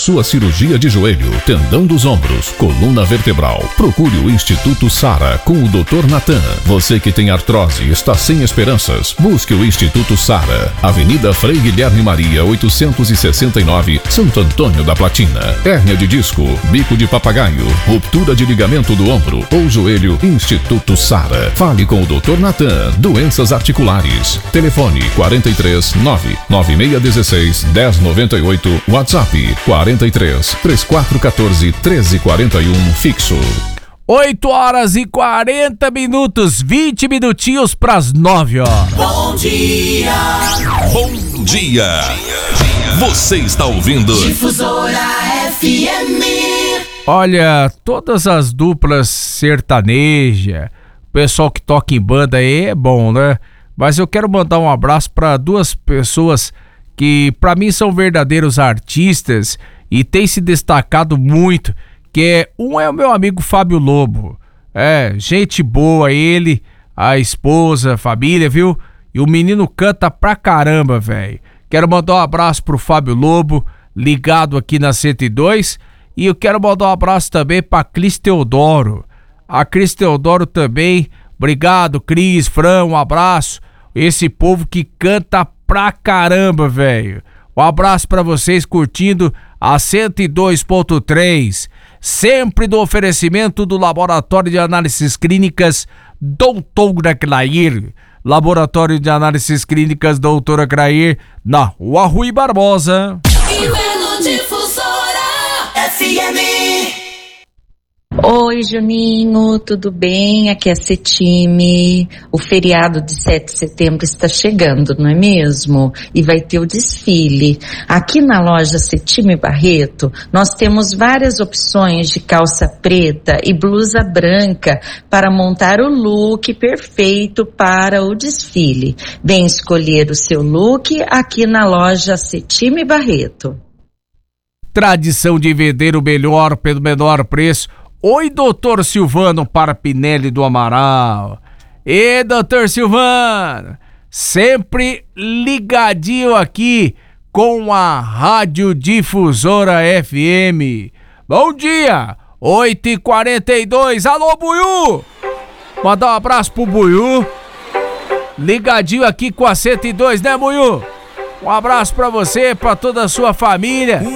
sua cirurgia de joelho, tendão dos ombros, coluna vertebral, procure o Instituto Sara com o Dr. Natan. Você que tem artrose e está sem esperanças, busque o Instituto Sara. Avenida Frei Guilherme Maria, 869, Santo Antônio da Platina. Hérnia de disco, bico de papagaio, ruptura de ligamento do ombro ou joelho, Instituto Sara. Fale com o Dr. Natan. Doenças articulares. Telefone 43 99616 1098. WhatsApp 43 3414 1341 fixo. 8h40, 20 minutinhos pras 9, ó. Bom dia. Bom dia. Você está ouvindo Difusora FM. Olha, todas as duplas sertanejas, o pessoal que toca em banda aí é bom, né? Mas eu quero mandar um abraço para duas pessoas que para mim são verdadeiros artistas e têm se destacado muito, um é o meu amigo Fábio Lobo. Gente boa ele, a esposa, a família, viu? E o menino canta pra caramba, velho. Quero mandar um abraço pro Fábio Lobo, ligado aqui na 102, e eu quero mandar um abraço também pra Cris Teodoro. A Cris Teodoro também, obrigado Cris, Fran, um abraço. Esse povo que canta pra caramba, velho. Um abraço pra vocês curtindo a 102.3, sempre do oferecimento do Laboratório de Análises Clínicas Doutora Clair. Laboratório de Análises Clínicas Doutora Clair, na Rua Rui Barbosa. Difusora FM. Oi, Juninho, tudo bem? Aqui é a Cetime. O feriado de 7 de setembro está chegando, não é mesmo? E vai ter o desfile. Aqui na loja Cetime Barreto, nós temos várias opções de calça preta e blusa branca para montar o look perfeito para o desfile. Vem escolher o seu look aqui na loja Cetime Barreto. Tradição de vender o melhor pelo menor preço. Oi, doutor Silvano Parapinelli do Amaral. E doutor Silvano, sempre ligadinho aqui com a Rádio Difusora FM. Bom dia, 8h42. Alô, Buiú. Mandar um abraço pro Buiú. Ligadinho aqui com a 102, né, Buiú? Um abraço pra você, pra toda a sua família.